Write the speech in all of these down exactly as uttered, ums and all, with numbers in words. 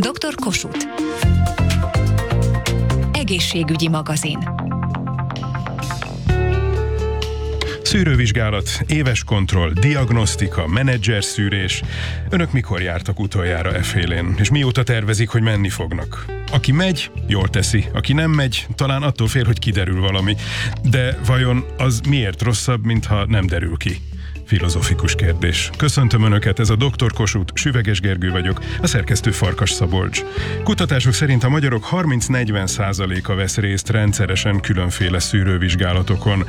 doktor Kossuth. Egészségügyi magazin. Szűrővizsgálat, éves kontroll, diagnosztika, menedzserszűrés. Önök mikor jártak utoljára efélén? És mióta tervezik, hogy menni fognak? Aki megy, jól teszi. Aki nem megy, talán attól fél, hogy kiderül valami. De vajon az miért rosszabb, mintha nem derül ki? Filozofikus kérdés. Köszöntöm Önöket, ez a doktor Kossuth, Süveges Gergő vagyok, a szerkesztő Farkas Szabolcs. Kutatások szerint a magyarok harminc-negyven százaléka vesz részt rendszeresen különféle szűrővizsgálatokon.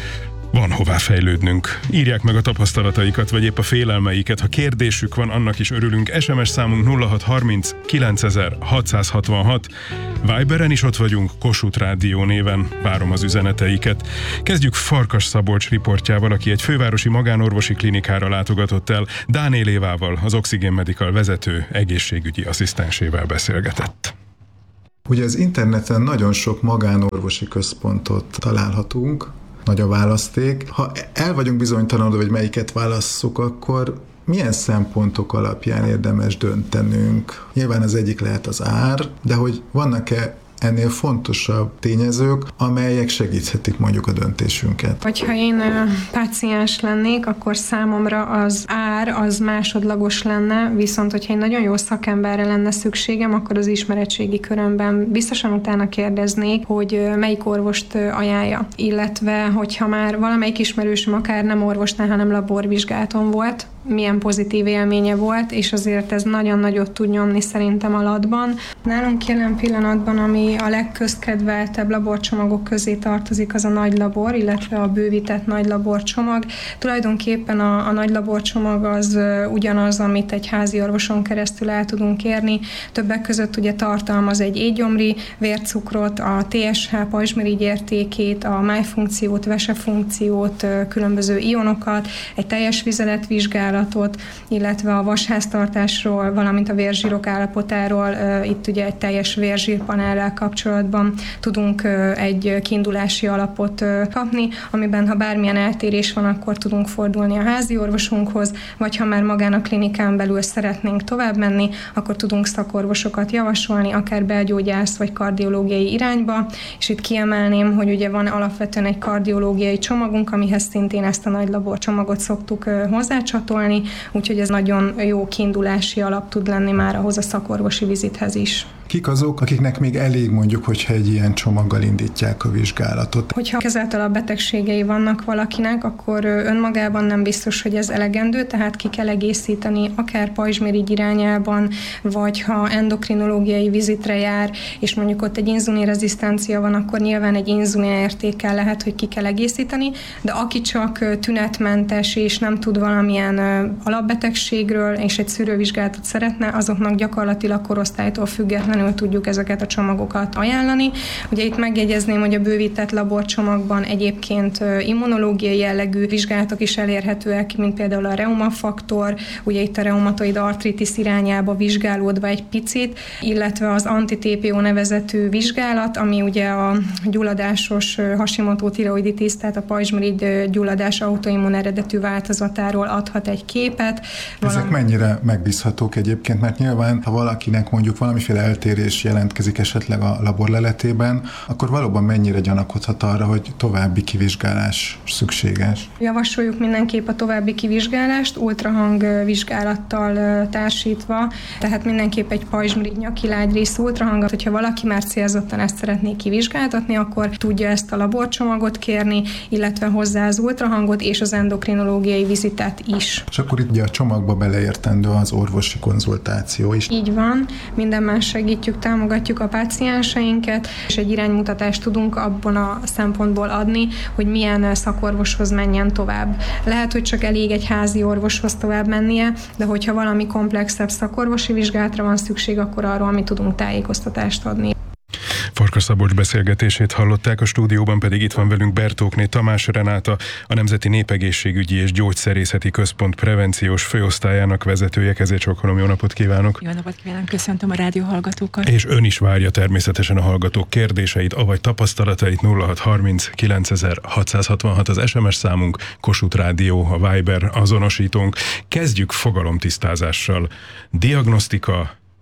Van hová fejlődnünk. Írják meg a tapasztalataikat, vagy épp a félelmeiket. Ha kérdésük van, annak is örülünk. es em es számunk nulla hat harminc kilencezer-hatszázhatvanhat. Viberen is ott vagyunk, Kossuth Rádió néven. Várom az üzeneteiket. Kezdjük Farkas Szabolcs riportjával, aki egy fővárosi magánorvosi klinikára látogatott el. Dánél Évával, az Oxygen Medical vezető egészségügyi asszisztensével beszélgetett. Ugye az interneten nagyon sok magánorvosi központot találhatunk, nagy a választék. Ha el vagyunk bizonytalanodva, hogy melyiket válasszuk, akkor milyen szempontok alapján érdemes döntenünk? Nyilván az egyik lehet az ár, de hogy vannak-e ennél fontosabb tényezők, amelyek segíthetik mondjuk a döntésünket. Hogyha én páciens lennék, akkor számomra az ár az másodlagos lenne, viszont hogyha egy nagyon jó szakemberre lenne szükségem, akkor az ismeretségi körömben biztosan utána kérdeznék, hogy melyik orvost ajánlja. Illetve, hogyha már valamelyik ismerősöm akár nem orvosnál, hanem laborvizsgálaton volt, milyen pozitív élménye volt, és azért ez nagyon nagyot tud nyomni szerintem a latban. Nálunk jelen pillanatban, ami a legközkedveltebb laborcsomagok közé tartozik, az a nagy labor, illetve a bővített nagy laborcsomag. Tulajdonképpen a, a nagy laborcsomag az ugyanaz, amit egy házi orvoson keresztül el tudunk érni. Többek között ugye tartalmaz egy étgyomri vércukrot, a té es há pajzsmirigy értékét, a májfunkciót, vesefunkciót, különböző ionokat, egy teljes vizeletvizsgálatot, illetve a vasháztartásról, valamint a vérzsírok állapotáról, itt ugye egy teljes vérzsírpanellel kapcsolatban tudunk egy kiindulási alapot kapni, amiben ha bármilyen eltérés van, akkor tudunk fordulni a házi orvosunkhoz, vagy ha már magán a klinikán belül szeretnénk tovább menni, akkor tudunk szakorvosokat javasolni, akár belgyógyász vagy kardiológiai irányba, és itt kiemelném, hogy ugye van alapvetően egy kardiológiai csomagunk, amihez szintén ezt a nagy labor csomagot szoktuk hozzácsatolni, úgyhogy ez nagyon jó kiindulási alap tud lenni már ahhoz a szakorvosi vizithez is. Kik azok, akiknek még elég mondjuk, hogyha egy ilyen csomaggal indítják a vizsgálatot? Hogyha kezeltelen betegségei vannak valakinek, akkor önmagában nem biztos, hogy ez elegendő, tehát ki kell egészíteni akár pajzsmirigy irányában, vagy ha endokrinológiai vizitre jár, és mondjuk ott egy inzulinrezisztencia van, akkor nyilván egy inzulin értékkel lehet, hogy ki kell egészíteni, de aki csak tünetmentes és nem tud valamilyen alapbetegségről, és egy szűrővizsgálatot szeretne, azoknak gyakorlatilag korosztálytól függetlenül tudjuk ezeket a csomagokat ajánlani. Ugye itt megjegyezném, hogy a bővített laborcsomagban egyébként immunológiai jellegű vizsgálatok is elérhetőek, mint például a reumafaktor, ugye itt a reumatoid artritis irányába vizsgálódva egy picit, illetve az anti-té pé o nevezetű vizsgálat, ami ugye a gyulladásos Hashimoto tiroiditis, tehát a pajzsmirigy gyulladás autoimmun eredetű változatáról adhat egy képet. Ezek Valam... mennyire megbízhatók egyébként, mert nyilván, ha valakinek mondjuk valamiféle eltérés jelentkezik esetleg a laborleletében, akkor valóban mennyire gyanakodhat arra, hogy további kivizsgálás szükséges? Javasoljuk mindenképp a további kivizsgálást, ultrahang vizsgálattal társítva, tehát mindenképp egy pajzsmirigy nyakilágyrész ultrahangot, hogyha valaki már célzottan ezt szeretné kivizsgáltatni, akkor tudja ezt a laborcsomagot kérni, illetve hozzá az ultrahangot és az endokrinológiai vizitet is. És akkor itt ugye a csomagba beleértendő az orvosi konzultáció is. Így van, minden más segítjük, támogatjuk a pácienseinket, és egy iránymutatást tudunk abban a szempontból adni, hogy milyen szakorvoshoz menjen tovább. Lehet, hogy csak elég egy házi orvoshoz tovább mennie, de hogyha valami komplexebb szakorvosi vizsgálatra van szükség, akkor arról mi tudunk tájékoztatást adni. Farkas Szabolcs beszélgetését hallották, a stúdióban pedig itt van velünk Bertókné Tamás Renáta, a Nemzeti Népegészségügyi és Gyógyszerészeti Központ prevenciós főosztályának vezetője. Kezét csókolom, jó napot kívánok! Jó napot kívánok, köszöntöm a rádióhallgatókat! És ön is várja természetesen a hallgatók kérdéseit, avagy tapasztalatait. Nulla hat harminc kilencezer-hatszázhatvanhat az es em es számunk, Kossuth Rádió, a Viber azonosítónk. Kezdjük fogalomtisztázással. Diagnosztika,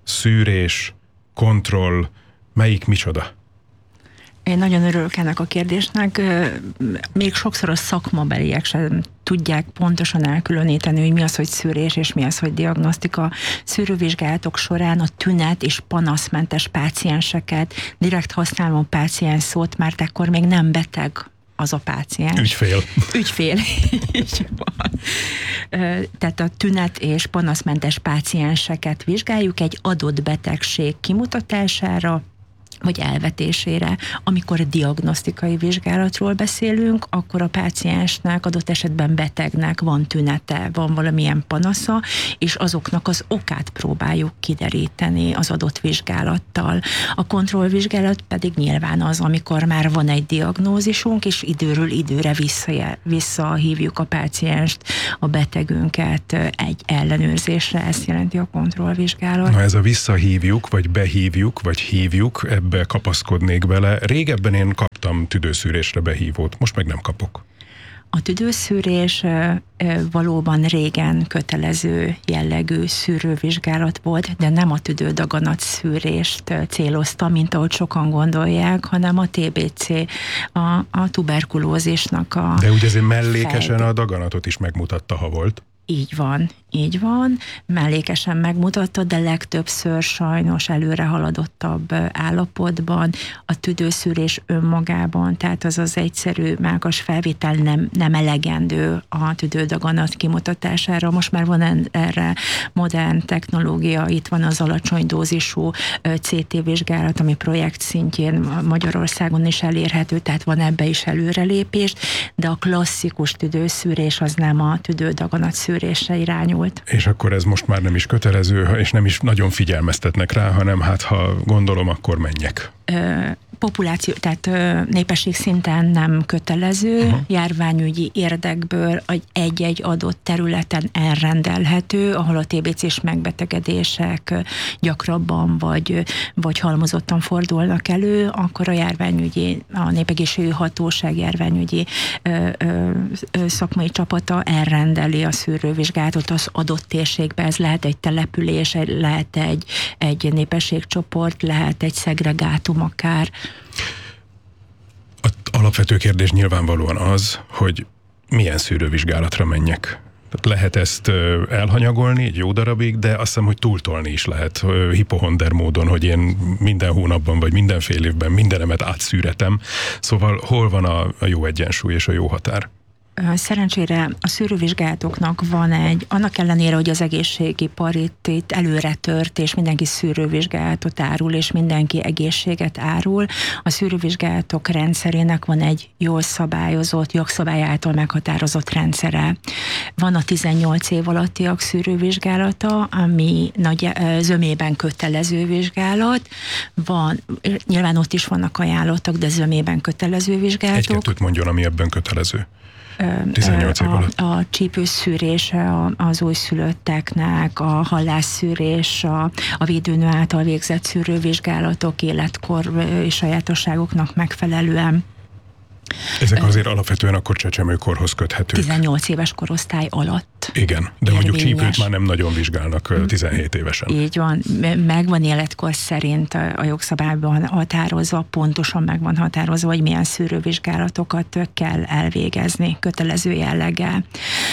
szűrés, kontroll, melyik micsoda? Én nagyon örülök ennek a kérdésnek. Még sokszor a szakmabeliek sem tudják pontosan elkülöníteni, hogy mi az, hogy szűrés, és mi az, hogy diagnosztika. Szűrővizsgálatok során a tünet és panaszmentes pácienseket, direkt használom páciens szót, mert ekkor még nem beteg az a páciens. Ügyfél. Ügyfél. Így van. Tehát a tünet és panaszmentes pácienseket vizsgáljuk egy adott betegség kimutatására, vagy elvetésére. Amikor a diagnosztikai vizsgálatról beszélünk, akkor a páciensnek, adott esetben betegnek van tünete, van valamilyen panasza, és azoknak az okát próbáljuk kideríteni az adott vizsgálattal. A kontrollvizsgálat pedig nyilván az, amikor már van egy diagnózisunk, és időről időre vissza, visszahívjuk a pácienst, a betegünket egy ellenőrzésre, ezt jelenti a kontrollvizsgálat. Na ez a visszahívjuk, vagy behívjuk, vagy hívjuk, ebbe kapaszkodnék bele. Régebben én kaptam tüdőszűrésre behívót, most meg nem kapok. A tüdőszűrés valóban régen kötelező jellegű szűrővizsgálat volt, de nem a tüdődaganat szűrést célozta, mint ahogy sokan gondolják, hanem a té bé cé, a, a tuberkulózisnak a... De ugye azért mellékesen fej... a daganatot is megmutatta, ha volt. Így van, így van. Mellékesen megmutatta, de legtöbbször sajnos előre haladottabb állapotban a tüdőszűrés önmagában, tehát az az egyszerű mágas felvétel nem, nem elegendő a tüdődaganat kimutatására. Most már van erre modern technológia, itt van az alacsony dózisú cé té vizsgálat, ami projekt szintjén Magyarországon is elérhető, tehát van ebbe is előrelépés, de a klasszikus tüdőszűrés az nem a tüdődaganat szűrésre irányult. És akkor ez most már nem is kötelező, és nem is nagyon figyelmeztetnek rá, hanem hát ha gondolom, akkor menjek. Ö, populáció, tehát ö, népesség szinten nem kötelező, uh-huh. járványügyi érdekből egy-egy adott területen elrendelhető, ahol a té bé cés megbetegedések gyakrabban vagy, vagy halmozottan fordulnak elő, akkor a járványügyi, a népegészségügyi hatóság járványügyi ö, ö, ö, szakmai csapata elrendeli a szűrővizsgálatot az adott térségbe. Ez lehet egy település, lehet egy, egy népességcsoport, lehet egy szegregátum akár. A alapvető kérdés nyilvánvalóan az, hogy milyen szűrővizsgálatra menjek. Tehát lehet ezt elhanyagolni egy jó darabig, de azt hiszem, hogy túltolni is lehet hipohonder módon, hogy én minden hónapban vagy minden fél évben mindenemet átszűretem. Szóval hol van a, a jó egyensúly és a jó határ? Szerencsére a szűrővizsgálatoknak van egy, annak ellenére, hogy az egészségipar itt, itt előre tört, és mindenki szűrővizsgálatot árul, és mindenki egészséget árul, a szűrővizsgálatok rendszerének van egy jól szabályozott, jogszabály által meghatározott rendszere. Van a tizennyolc év alattiak szűrővizsgálata, ami nagy zömében kötelező vizsgálat. Van, nyilván ott is vannak ajánlottak, de zömében kötelező vizsgálatok. Egy-kettőt mondjon, ami ebben kötelező. tizennyolc év alatt. A, a csípőszűrése az újszülötteknek, a hallásszűrés, a, a védőnő által végzett szűrővizsgálatok életkor és sajátosságoknak megfelelően. Ezek azért alapvetően akkor csecsemőkorhoz köthetők. tizennyolc éves korosztály alatt. Igen, de érvényes. Mondjuk csípőt már nem nagyon vizsgálnak tizenhét évesen. Így van, megvan életkor szerint a jogszabályban határozva, pontosan megvan határozva, hogy milyen szűrővizsgálatokat kell elvégezni kötelező jelleggel.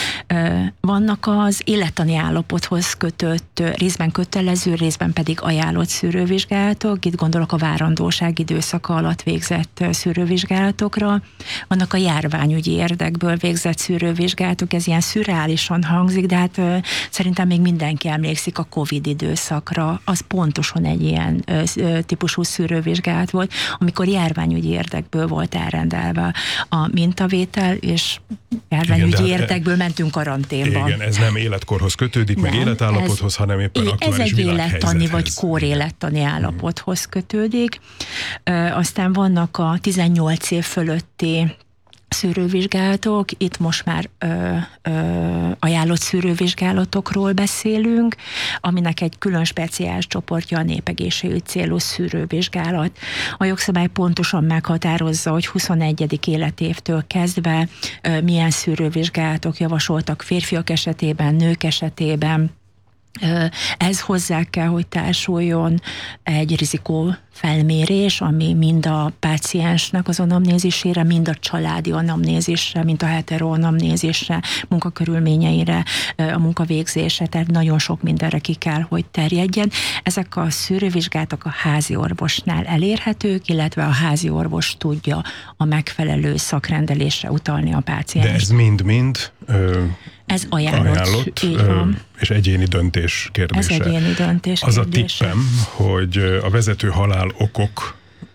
Vannak az élettani állapothoz kötött, részben kötelező, részben pedig ajánlott szűrővizsgálatok, itt gondolok a várandóság időszaka alatt végzett szűrővizsgálatokra. Vannak a járványügyi érdekből végzett szűrővizsgálatok, ez ilyen szürreálisan hangzik, de hát ö, szerintem még mindenki emlékszik a Covid időszakra, az pontosan egy ilyen ö, ö, típusú szűrővizsgálat volt, amikor járványügyi érdekből volt elrendelve a mintavétel, és járványügyi igen, érdekből mentünk karanténba. Igen, ez nem életkorhoz kötődik, nem, meg életállapothoz, ez, hanem éppen aktuális ez egy élettani vagy kórélettani állapothoz kötődik. Ö, aztán vannak a tizennyolc év fölötti szűrővizsgálatok, itt most már ö, ö, ajánlott szűrővizsgálatokról beszélünk, aminek egy külön speciális csoportja a népegészségügyi célú szűrővizsgálat. A jogszabály pontosan meghatározza, hogy huszonegyedik életévtől kezdve ö, milyen szűrővizsgálatok javasoltak férfiak esetében, nők esetében, Ez hozzá kell, hogy társuljon egy rizikó felmérés, ami mind a páciensnek az anamnézisére, mind a családi anamnézisre, mind a heteroanamnézisre, munkakörülményeire, a munkavégzésre, tehát nagyon sok mindenre ki kell, hogy terjedjen. Ezek a szűrővizsgálatok a házi orvosnál elérhetők, illetve a házi orvos tudja a megfelelő szakrendelésre utalni a pácienst. De ez mind-mind ö, ez ajánlott, ajánlott így van. És egyéni döntés kérdése. Ez egyéni döntés Az kérdése. a tippem, hogy a vezető halál okok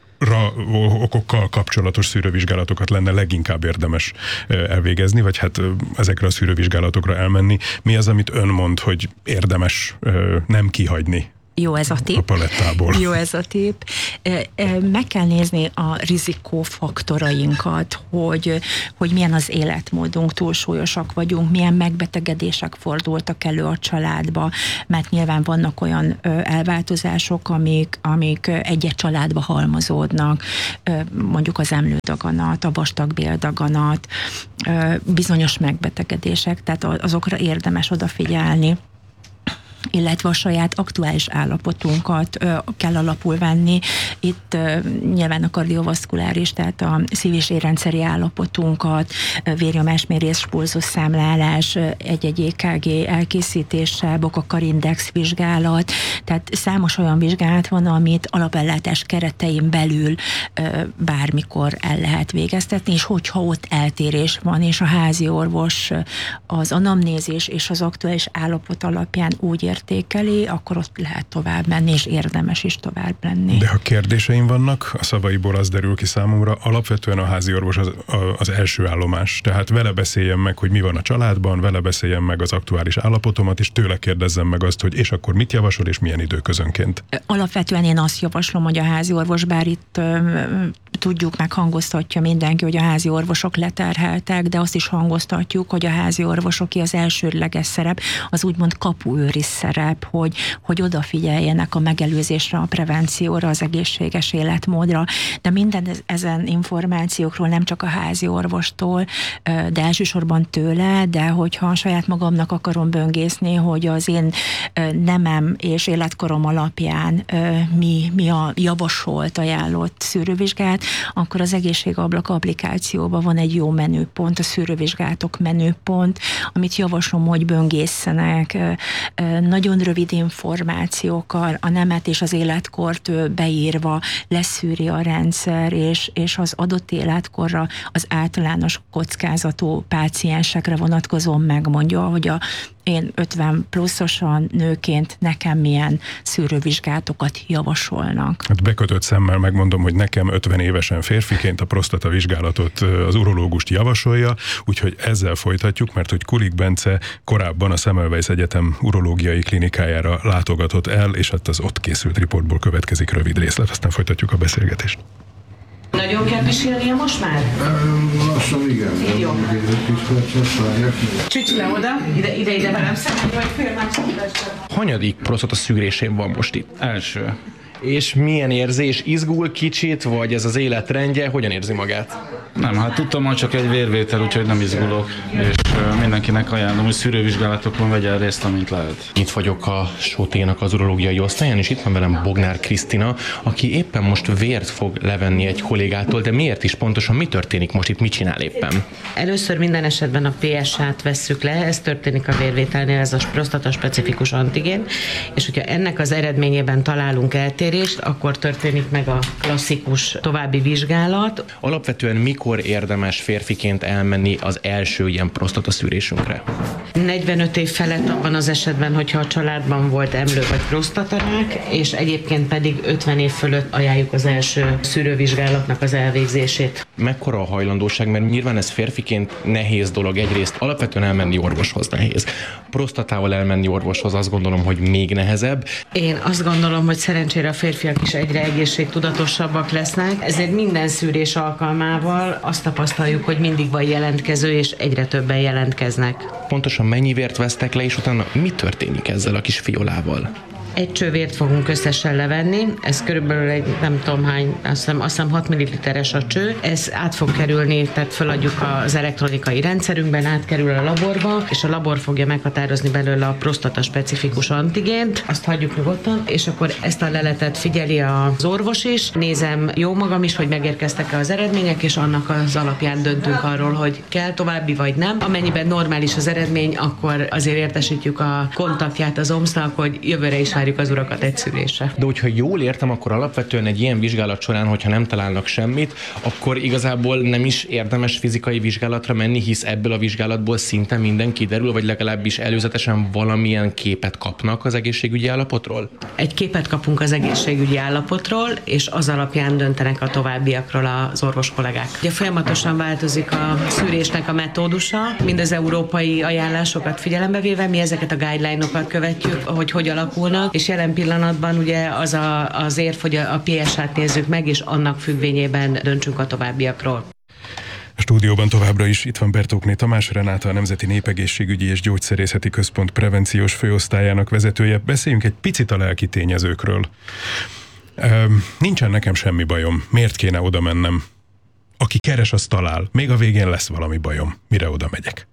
okokkal kapcsolatos szűrővizsgálatokat lenne leginkább érdemes elvégezni, vagy hát ezekre a szűrővizsgálatokra elmenni. Mi az, amit ön mond, hogy érdemes nem kihagyni? Jó ez a tipp. A palettából. Jó ez a tipp. Meg kell nézni a rizikófaktorainkat, hogy, hogy milyen az életmódunk, túlsúlyosak vagyunk, milyen megbetegedések fordultak elő a családba, mert nyilván vannak olyan elváltozások, amik, amik egy-egy családba halmozódnak, mondjuk az emlődaganat, a vastagbéldaganat, bizonyos megbetegedések, tehát azokra érdemes odafigyelni, illetve a saját aktuális állapotunkat ö, kell alapul venni. Itt ö, nyilván a kardiovaszkuláris, tehát a szív- és érrendszeri állapotunkat, vérnyomásmérés, pulzusszámlálás, egy-egy é ká gé elkészítése, Bokakar-index vizsgálat, tehát számos olyan vizsgálat van, amit alapellátás keretein belül ö, bármikor el lehet végeztetni, és hogyha ott eltérés van, és a házi orvos az anamnézis és az aktuális állapot alapján úgy értékeli, akkor ott lehet tovább menni, és érdemes is tovább lenni. De ha kérdéseim vannak, a szavaiból az derül ki számomra, alapvetően a házi orvos az, az első állomás. Tehát vele beszéljem meg, hogy mi van a családban, vele beszéljem meg az aktuális állapotomat, és tőle kérdezzem meg azt, hogy és akkor mit javasol, és milyen időközönként. Alapvetően én azt javaslom, hogy a házi orvos, bár itt ö, tudjuk, meg hangoztatja mindenki, hogy a házi orvosok leterheltek, de azt is hangoztatjuk, hogy a házi orvosoké az elsődleges szerep, az úgymond kapuőri szerep, hogy, hogy odafigyeljenek a megelőzésre, a prevencióra, az egészséges életmódra, de minden ezen információkról nem csak a házi orvostól, de elsősorban tőle, de hogyha saját magamnak akarom böngészni, hogy az én nemem és életkorom alapján mi, mi a javasolt, ajánlott szűrővizsgálat, akkor az egészségablak applikációban van egy jó menüpont, a szűrővizsgálatok menüpont, amit javaslom, hogy böngészenek, nagyon rövid információkkal, a nemet és az életkort beírva leszűri a rendszer, és, és az adott életkorra az általános kockázatú páciensekre vonatkozóan megmondja, hogy a én ötven pluszosan nőként nekem milyen szűrővizsgálatokat javasolnak. Hát bekötött szemmel megmondom, hogy nekem ötven évesen férfiként a prostata vizsgálatot az urológust javasolja, úgyhogy ezzel folytatjuk, mert hogy Kulik Bence korábban a Semmelweis Egyetem urológiai klinikájára látogatott el, és hát az ott készült riportból következik rövid részlet, aztán folytatjuk a beszélgetést. Nagyon kell pisilnie most már? Lassan igen. Jó. Csücs le oda, ide, ide, ide velem szemben, vagy fél másodpercben. Hanyadik prostata szűrésén van most itt? Első. És milyen érzés? Izgul kicsit, vagy ez az életrendje? Hogyan érzi magát? Nem, hát tudtam, hogy csak egy vérvétel, úgyhogy nem izgulok, és mindenkinek ajánlom, hogy szűrővizsgálatokon vegyen részt, amint lehet. Itt vagyok a Sóténak az urológiai osztályán, és itt van velem Bognár Krisztina, aki éppen most vért fog levenni egy kollégától, de miért is pontosan? Mi történik most itt? Mit csinál éppen? Először minden esetben a pé es á-t vesszük le, ez történik a vérvételnél, ez a prostata specifikus antigén, és hogyha ennek az eredményében találunk eltérést, akkor történik meg a klasszikus további vizsgálat. Alapvetően mikor érdemes férfiként elmenni az első ilyen prostata szűrésünkre? negyvenöt év felett abban az esetben, hogyha a családban volt emlő vagy prostatarák, és egyébként pedig ötven év fölött ajánljuk az első szűrővizsgálatnak az elvégzését. Mekkora a hajlandóság, mert nyilván ez férfiként nehéz dolog, egyrészt alapvetően elmenni orvoshoz nehéz. Prostatával elmenni orvoshoz azt gondolom, hogy még nehezebb. Én azt gondolom, hogy szerencsére a férfiak is egyre egészségtudatosabbak lesznek, ezért minden szűrés alkalmával azt tapasztaljuk, hogy mindig van jelentkező, és egyre többen jelentkeznek. Pontosan mennyi vért vesztek le, és utána mi történik ezzel a kis fiolával? Egy csővért fogunk összesen levenni, ez körülbelül egy nem tudom hány, azt hiszem, azt hiszem hat milliliteres a cső. Ez át fog kerülni, tehát feladjuk az elektronikai rendszerünkben, átkerül a laborba, és a labor fogja meghatározni belőle a prostata specifikus antigént, azt hagyjuk nyugodtan, és akkor ezt a leletet figyeli az orvos is, nézem jó magam is, hogy megérkeztek-e az eredmények, és annak az alapján döntünk arról, hogy kell további vagy nem. Amennyiben normális az eredmény, akkor azért értesítjük a kontaktját az o em es nak, hogy jövőre is várjuk az urakat egy szülésre. De hogyha jól értem, akkor alapvetően egy ilyen vizsgálat során, hogyha nem találnak semmit, akkor igazából nem is érdemes fizikai vizsgálatra menni, hisz ebből a vizsgálatból szinte minden kiderül, vagy legalábbis előzetesen valamilyen képet kapnak az egészségügyi állapotról? Egy képet kapunk az egészségügyi állapotról, és az alapján döntenek a továbbiakról az orvos kollégák. Ugye folyamatosan változik a szűrésnek a metódusa, mind az európai ajánlásokat figyelembe véve, mi ezeket a guideline-okat követjük, hogy hogy alakulnak, és jelen pillanatban ugye az a, az érv, hogy a pé es á-t nézzük meg, és annak függvényében döntsünk a továbbiakról. A stúdióban továbbra is itt van Bertókné Tamás Renáta, a Nemzeti Népegészségügyi és Gyógyszerészeti Központ prevenciós főosztályának vezetője. Beszéljünk egy picit a lelki tényezőkről. Üm, nincsen nekem semmi bajom. Miért kéne oda mennem? Aki keres, az talál. Még a végén lesz valami bajom. Mire oda megyek?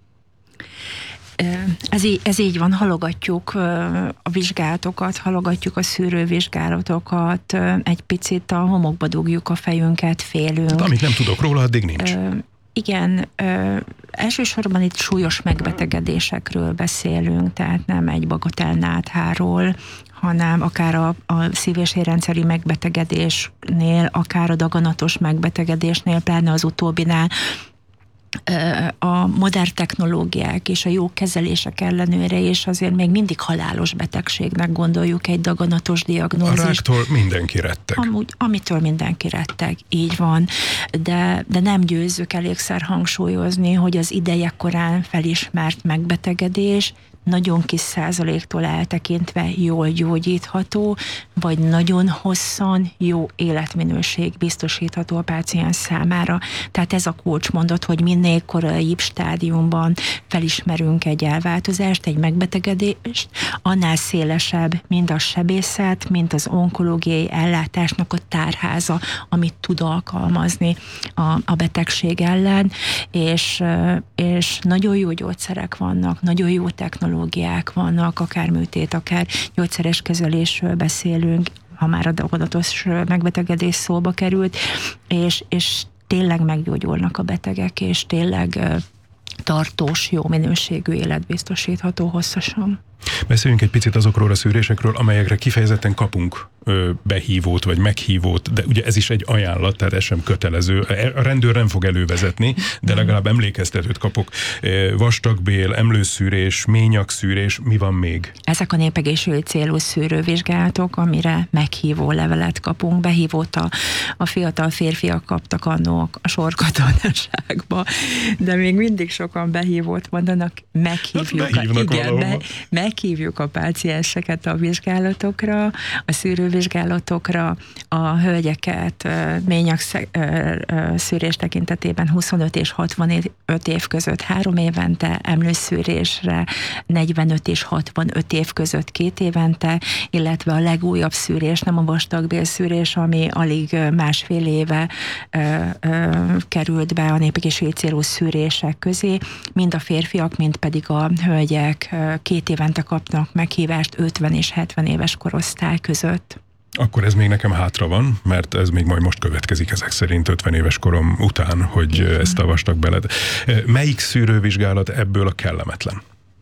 Ez így, ez így van, halogatjuk a vizsgálatokat, halogatjuk a szűrővizsgálatokat, egy picit a homokba dugjuk a fejünket, félünk. Tehát amit nem tudok róla, addig nincs. Igen, ö, elsősorban itt súlyos megbetegedésekről beszélünk, tehát nem egy bagatelnátháról, hanem akár a, a szív- és érrendszeri megbetegedésnél, akár a daganatos megbetegedésnél, pláne az utóbbinál, a modern technológiák és a jó kezelések ellenőre, és azért még mindig halálos betegségnek gondoljuk egy daganatos diagnózist. A ráktól mindenki retteg. Amúgy, amitől mindenki retteg, így van. De, de nem győzzük elégszer hangsúlyozni, hogy az ideje korán felismert megbetegedés nagyon kis százaléktól eltekintve jól gyógyítható, vagy nagyon hosszan jó életminőség biztosítható a páciens számára. Tehát ez a kulcsmondat, hogy minél koraibb stádiumban felismerünk egy elváltozást, egy megbetegedést, annál szélesebb mind a sebészet, mind az onkológiai ellátásnak a tárháza, amit tud alkalmazni a, a betegség ellen, és, és nagyon jó gyógyszerek vannak, nagyon jó technológiák vannak, akár műtét, akár gyógyszeres kezelésről beszélünk, ha már a daganatos megbetegedés szóba került, és, és tényleg meggyógyulnak a betegek, és tényleg tartós, jó minőségű élet biztosítható hosszasan. Beszéljünk egy picit azokról a szűrésekről, amelyekre kifejezetten kapunk ö, behívót vagy meghívót, de ugye ez is egy ajánlat, tehát ez sem kötelező. A rendőr nem fog elővezetni, de legalább emlékeztetőt kapok. Vastagbél, emlőszűrés, ményakszűrés, mi van még? Ezek a népegészségügyi célú szűrővizsgálatok, amire meghívó levelet kapunk. Behívót a, a fiatal férfiak kaptak annók a sorkatonaságba, de még mindig sokan behívót mondanak, meghívjuk, hát a, igen, be, meghívjuk a pácienseket a vizsgálatokra, a szűrővizsgálatokra, a hölgyeket ményakszűrés tekintetében huszonöt és hatvanöt év között három évente, emlőszűrésre negyvenöt és hatvanöt év között két évente, illetve a legújabb szűrés, nem a vastagbélszűrés, ami alig másfél éve ö, ö, került be a népegészségügyi célú szűrések közé, mind a férfiak, mind pedig a hölgyek két évente kapnak meghívást ötven és hetven éves korosztály között. Akkor ez még nekem hátra van, mert ez még majd most következik ezek szerint ötven éves korom után, hogy igen, ezt a vastagbelet. Melyik szűrővizsgálat ebből a kellemetlen?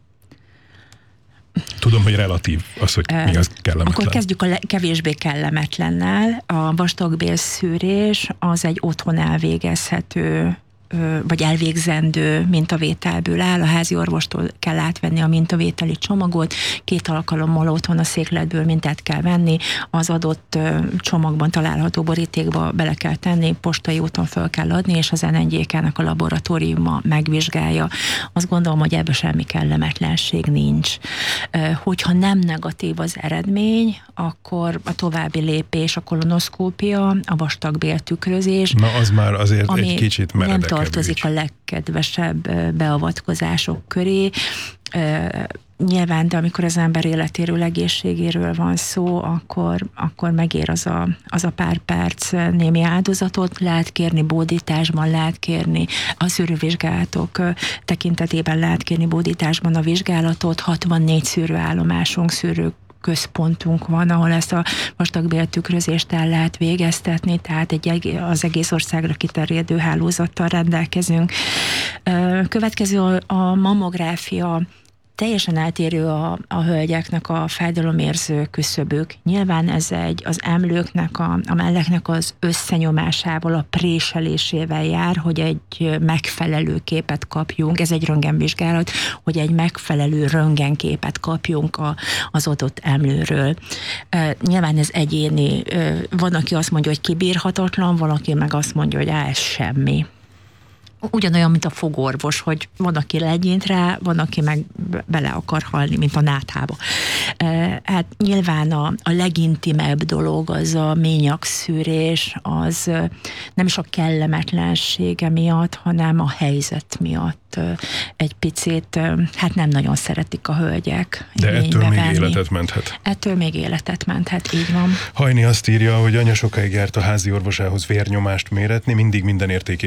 Tudom, hogy relatív az, hogy mi az kellemetlen. Akkor kezdjük a le- kevésbé kellemetlennel. A vastagbélszűrés az egy otthon elvégezhető vagy elvégzendő mintavételből áll. A házi orvostól kell átvenni a mintavételi csomagot, két alkalommal otthon a székletből mintát kell venni, az adott csomagban található borítékba bele kell tenni, postai úton föl kell adni, és az en en gé ká-nak a laboratóriuma megvizsgálja. Azt gondolom, hogy ebben semmi kellemetlenség nincs. Hogyha nem negatív az eredmény, akkor a további lépés a kolonoszkópia, a vastagbéltükrözés. Na, az már azért egy kicsit meredekebb tartozik ügy. a legkedvesebb beavatkozások köré. nyilván, de amikor az ember életéről, egészségéről van szó, akkor, akkor megér az a, az a pár perc némi áldozatot, lehet kérni bódításban, lehet kérni a szűrővizsgálatok tekintetében, lehet kérni bódításban a vizsgálatot, hatvannégy szűrőállomásunk, szűrő központunk van, ahol ezt a vastagbéltükrözést el lehet végeztetni, tehát egy, az egész országra kiterjedő hálózattal rendelkezünk. Következő a mammográfia. Teljesen eltérő a, a hölgyeknek a fájdalomérző küszöbük. Nyilván ez egy az emlőknek, a, a melleknek az összenyomásával, a préselésével jár, hogy egy megfelelő képet kapjunk, ez egy röntgenvizsgálat, hogy egy megfelelő röntgenképet kapjunk a, az adott emlőről. E, nyilván ez egyéni. E, van, aki azt mondja, hogy kibírhatatlan, valaki meg azt mondja, hogy á, ez semmi. Ugyanolyan, mint a fogorvos, hogy van, aki legyint rá, van, aki meg bele akar halni, mint a náthába. Hát nyilván a, a legintimebb dolog az a ményagszűrés, az nem is a kellemetlensége miatt, hanem a helyzet miatt egy picit, hát nem nagyon szeretik a hölgyek. De ettől még venni. életet menthet. Ettől még életet menthet, így van. Hajni azt írja, hogy anya sokáig járt a házi orvosához vérnyomást méretni, mindig minden értékét